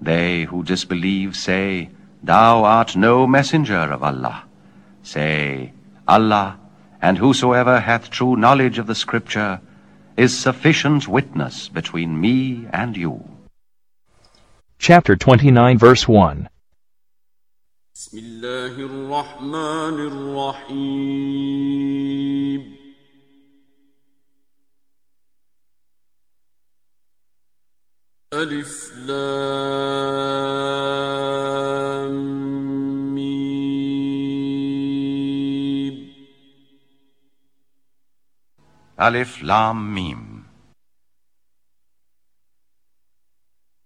They who disbelieve say, Thou art no messenger of Allah. Say, Allah, and whosoever hath true knowledge of the Scripture, is sufficient witness between me and you. Chapter 29, verse 1. بسم الله الرحمن الرحيم ألف لام ميم Alif Lam Mim.